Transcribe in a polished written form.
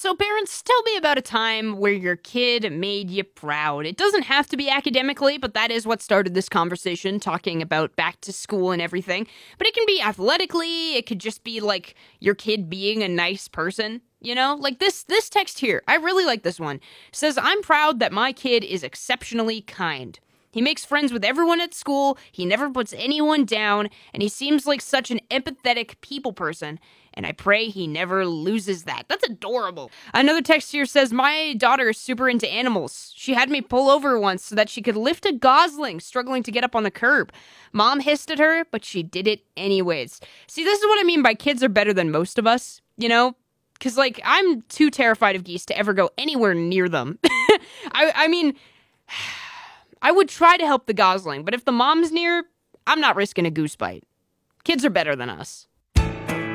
So parents, tell me about a time where your kid made you proud. It doesn't have to be academically, but that is what started this conversation, talking about back to school and everything. But it can be athletically, it could just be like your kid being a nice person. You know, like this text here, I really like this one. Says, I'm proud that my kid is exceptionally kind. He makes friends with everyone at school, he never puts anyone down, and he seems like such an empathetic people person. And I pray he never loses that. That's adorable. Another text here says, my daughter is super into animals. She had me pull over once so that she could lift a gosling struggling to get up on the curb. Mom hissed at her, but she did it anyways. See, this is what I mean by kids are better than most of us, you know? Because, like, I'm too terrified of geese to ever go anywhere near them. I mean, I would try to help the gosling, but if the mom's near, I'm not risking a goose bite. Kids are better than us.